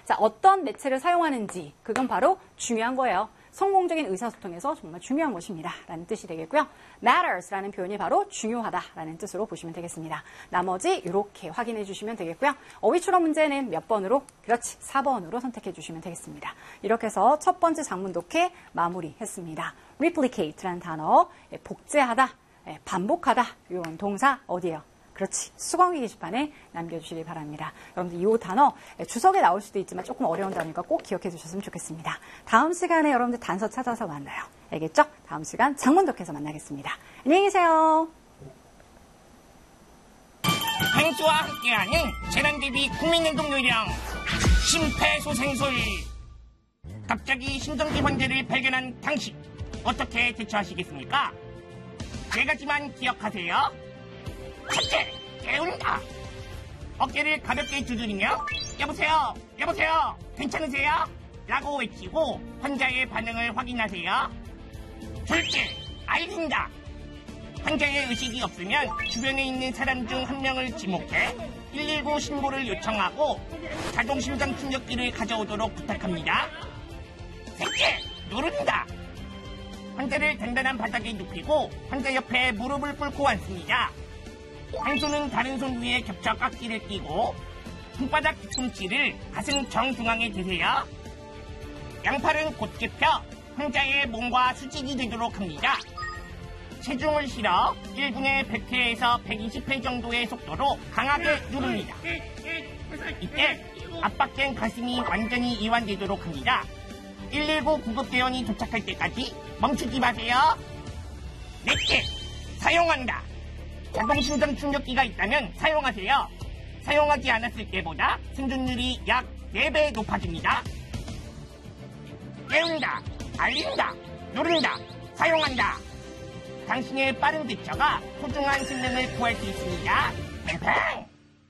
자, 어떤 매체를 사용하는지 그건 바로 중요한 거예요. 성공적인 의사소통에서 정말 중요한 것입니다. 라는 뜻이 되겠고요. matters라는 표현이 바로 중요하다라는 뜻으로 보시면 되겠습니다. 나머지 이렇게 확인해 주시면 되겠고요. 어휘출어 문제는 몇 번으로? 그렇지, 4번으로 선택해 주시면 되겠습니다. 이렇게 해서 첫 번째 장문 독해 마무리했습니다. replicate라는 단어, 복제하다, 반복하다, 이런 동사 어디예요? 그렇지, 수강기 게시판에 남겨주시기 바랍니다. 여러분들 이 단어 주석에 나올 수도 있지만 조금 어려운 단어니까 꼭 기억해 주셨으면 좋겠습니다. 다음 시간에 여러분들 단서 찾아서 만나요. 알겠죠? 다음 시간 장문독해서 만나겠습니다. 안녕히 계세요. 당수와 함께하는 재난대비 국민행동 요령 심폐소생술. 갑자기 심정지 환자를 발견한 당신 어떻게 대처하시겠습니까? 네 가지만 기억하세요. 첫째, 깨운다. 어깨를 가볍게 두드리며 여보세요, 여보세요, 괜찮으세요? 라고 외치고 환자의 반응을 확인하세요. 둘째, 알린다. 환자의 의식이 없으면 주변에 있는 사람 중 한 명을 지목해 119 신고를 요청하고 자동심장 충격기를 가져오도록 부탁합니다. 셋째, 누른다. 환자를 단단한 바닥에 눕히고 환자 옆에 무릎을 꿇고 앉습니다. 한 손은 다른 손 위에 겹쳐 깍지를 끼고 손바닥 뒤꿈치를 가슴 정중앙에 대세요. 양팔은 곧게 펴 환자의 몸과 수직이 되도록 합니다. 체중을 실어 1분에 100회에서 120회 정도의 속도로 강하게 누릅니다. 이때 압박된 가슴이 완전히 이완되도록 합니다. 119 구급대원이 도착할 때까지 멈추지 마세요. 넷째, 사용한다. 자동심장 충격기가 있다면 사용하세요. 사용하지 않았을 때보다 생존율이 약 4배 높아집니다. 깨운다, 알린다, 누른다, 사용한다. 당신의 빠른 대처가 소중한 생명을 구할 수 있습니다. 팽팽!